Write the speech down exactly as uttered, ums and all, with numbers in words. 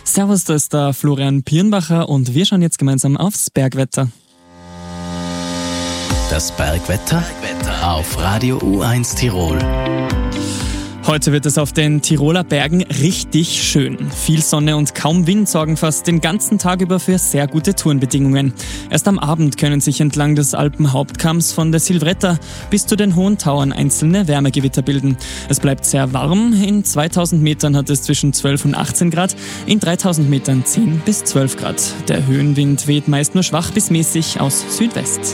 Servus, da ist der Florian Pirnbacher und wir schauen jetzt gemeinsam aufs Bergwetter. Das Bergwetter auf Radio U eins Tirol. Heute wird es auf den Tiroler Bergen richtig schön. Viel Sonne und kaum Wind sorgen fast den ganzen Tag über für sehr gute Tourenbedingungen. Erst am Abend können sich entlang des Alpenhauptkamms von der Silvretta bis zu den hohen Tauern einzelne Wärmegewitter bilden. Es bleibt sehr warm. In zweitausend Metern hat es zwischen zwölf und achtzehn Grad, in dreitausend Metern zehn bis zwölf Grad. Der Höhenwind weht meist nur schwach bis mäßig aus Südwest.